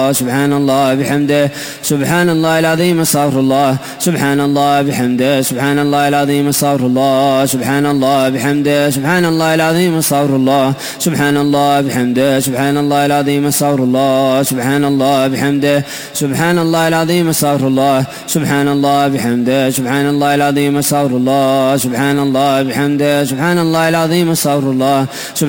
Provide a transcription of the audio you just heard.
سبحان الله بحمده سبحان الله العظيم استغفر الله سبحان الله بحمده سبحان الله العظيم استغفر الله سبحان الله بحمده سبحان الله العظيم استغفر الله سبحان الله بحمده سبحان الله العظيم استغفر الله سبحان الله بحمده سبحان الله العظيم استغفر الله سبحان الله بحمده سبحان الله العظيم استغفر الله سبحان الله بحمده سبحان الله العظيم استغفر الله